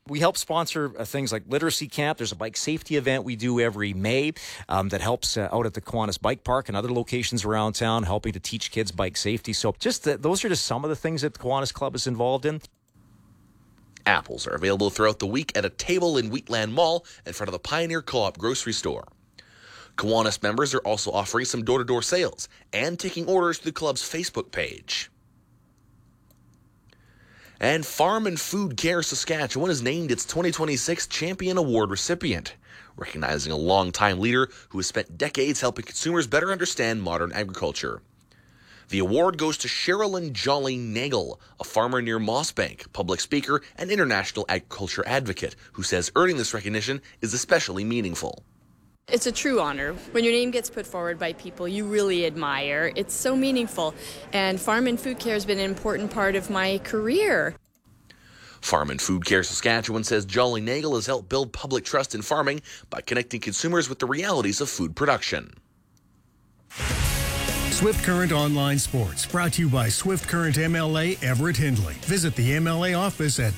We help sponsor things like Literacy Camp. There's a bike safety event we do every May that helps out at the Kiwanis Bike Park and other locations around town, helping to teach kids bike safety. So those are just some of the things that the Kiwanis Club is involved in. Apples are available throughout the week at a table in Wheatland Mall in front of the Pioneer Co-op grocery store. Kiwanis members are also offering some door-to-door sales and taking orders through the club's Facebook page. And Farm and Food Care Saskatchewan is named its 2026 Champion Award recipient, recognizing a longtime leader who has spent decades helping consumers better understand modern agriculture. The award goes to Sherilyn Jolly Nagel, a farmer near Mossbank, public speaker, and international agriculture advocate, who says earning this recognition is especially meaningful. It's a true honor. When your name gets put forward by people you really admire, it's so meaningful. And Farm and Food Care has been an important part of my career. Farm and Food Care Saskatchewan says Jolly Nagel has helped build public trust in farming by connecting consumers with the realities of food production. Swift Current Online Sports, brought to you by Swift Current MLA Everett Hindley. Visit the MLA office at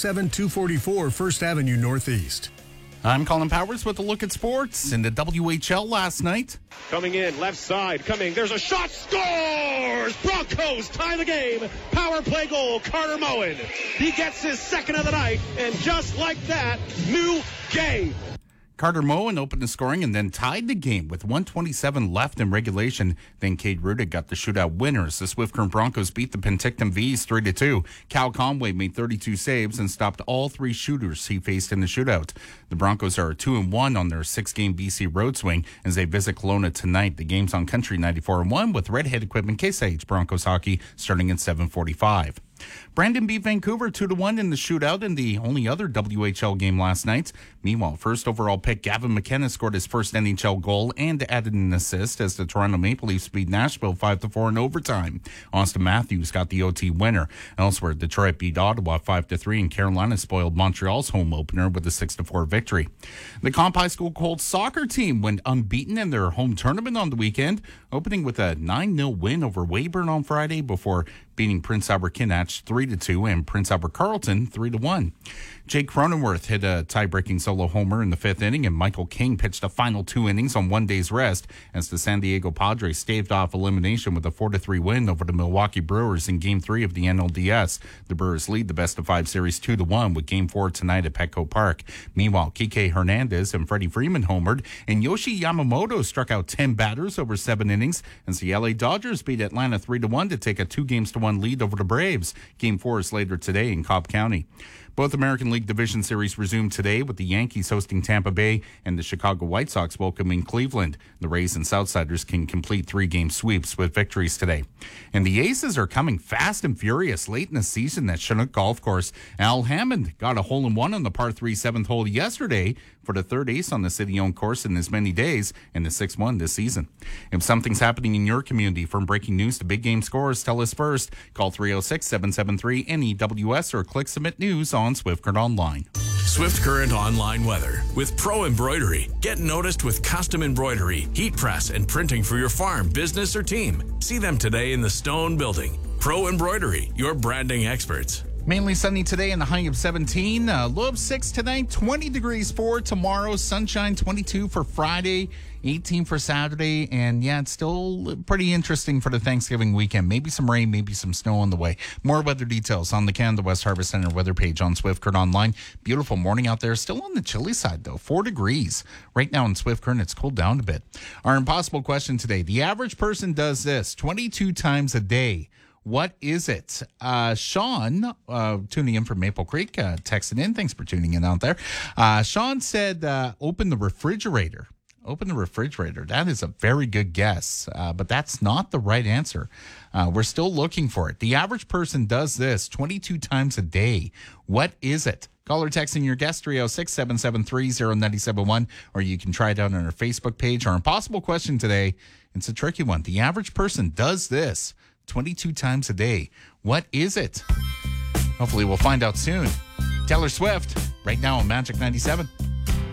207-244 First Avenue Northeast. I'm Colin Powers with a look at sports in the WHL last night. Coming in, left side, coming, there's a shot, scores! Broncos tie the game. Power play goal, Carter Moen. He gets his second of the night, and just like that, new game. Carter Moen opened the scoring and then tied the game with 1:27 left in regulation. Then Cade Rudick got the shootout winners. The Swift Current Broncos beat the Penticton Vees 3-2. Cal Conway made 32 saves and stopped all three shooters he faced in the shootout. The Broncos are 2-1 on their 6-game BC road swing as they visit Kelowna tonight. The game's on Country 94.1 with Redhead Equipment Case IH Broncos hockey starting at 7:45. Brandon beat Vancouver 2-1 in the shootout in the only other WHL game last night. Meanwhile, first overall pick Gavin McKenna scored his first NHL goal and added an assist as the Toronto Maple Leafs beat Nashville 5-4 in overtime. Austin Matthews got the OT winner. Elsewhere, Detroit beat Ottawa 5-3 and Carolina spoiled Montreal's home opener with a 6-4 victory. The Comp High School Colts soccer team went unbeaten in their home tournament on the weekend, opening with a 9-0 win over Weyburn on Friday before beating Prince Albert Kinach 3-2 and Prince Albert Carleton 3-1. Jake Cronenworth hit a tie-breaking solo homer in the fifth inning, and Michael King pitched the final 2 innings on 1 day's rest as the San Diego Padres staved off elimination with a 4-3 win over the Milwaukee Brewers in Game 3 of the NLDS. The Brewers lead the best-of-5 series 2-1 with Game 4 tonight at Petco Park. Meanwhile, Kike Hernandez and Freddie Freeman homered, and Yoshi Yamamoto struck out 10 batters over 7 innings as the LA Dodgers beat Atlanta 3-1 to take a 2-1 lead over the Braves. Game 4 is later today in Cobb County. Both American League Division Series resumed today with the Yankees hosting Tampa Bay and the Chicago White Sox welcoming Cleveland. The Rays and Southsiders can complete 3-game sweeps with victories today. And the Aces are coming fast and furious late in the season at Chinook Golf Course. Al Hammond got a hole-in-one on the par 3 7th hole yesterday for the third ace on the city-owned course in as many days and the 6th this season. If something's happening in your community, from breaking news to big game scores, tell us first. Call 306-773-NEWS or click Submit News on Swift Current Online. Swift Current Online weather. With Pro Embroidery, get noticed with custom embroidery, heat press, and printing for your farm, business, or team. See them today in the Stone Building. Pro Embroidery, your branding experts. Mainly sunny today and a high of 17. Low of 6 tonight, 20 degrees for tomorrow. Sunshine 22 for Friday, 18 for Saturday. And yeah, it's still pretty interesting for the Thanksgiving weekend. Maybe some rain, maybe some snow on the way. More weather details on the Canada West Harvest Center weather page on Swift Current Online. Beautiful morning out there. Still on the chilly side though, 4 degrees. Right now in Swift Current, it's cooled down a bit. Our impossible question today. The average person does this 22 times a day. What is it? Sean, tuning in from Maple Creek, texted in. Thanks for tuning in out there. Sean said, open the refrigerator. Open the refrigerator. That is a very good guess, but that's not the right answer. We're still looking for it. The average person does this 22 times a day. What is it? Call or text in your guest, 306-773-0971, or you can try it out on our Facebook page. Our impossible question today, it's a tricky one. The average person does this 22 times a day. What is it? Hopefully we'll find out soon. Taylor Swift, right now on Magic 97.